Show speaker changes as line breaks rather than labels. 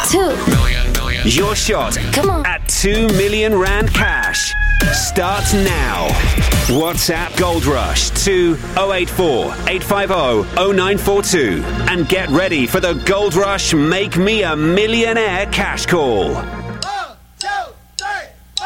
Your shot
Come on.
at 2 million Rand cash starts now. WhatsApp Gold Rush to 084 850 0942 and get ready for the Gold Rush Make Me a Millionaire cash call.